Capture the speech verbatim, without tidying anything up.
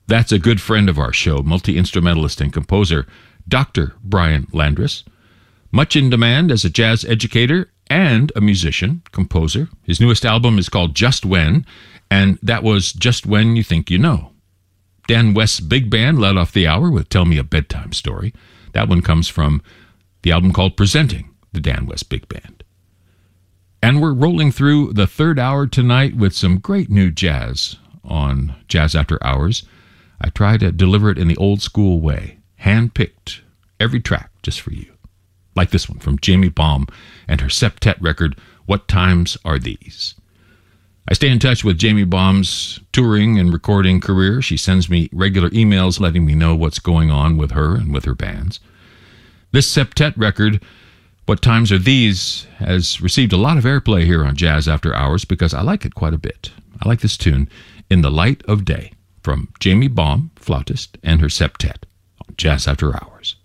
That's a good friend of our show, multi-instrumentalist and composer Doctor Brian Landris. Much in demand as a jazz educator and a musician, composer. His newest album is called Just When, and that was Just When You Think You Know. Dan West's big band led off the hour with Tell Me a Bedtime Story. That one comes from the album called Presenting the Dan West Big Band. And we're rolling through the third hour tonight with some great new jazz on Jazz After Hours. I try to deliver it in the old school way, hand-picked, every track just for you. Like this one from Jamie Baum and her septet record, What Times Are These? I stay in touch with Jamie Baum's touring and recording career. She sends me regular emails letting me know what's going on with her and with her bands. This septet record, What Times Are These, has received a lot of airplay here on Jazz After Hours because I like it quite a bit. I like this tune, In the Light of Day, from Jamie Baum, flautist, and her septet on Jazz After Hours.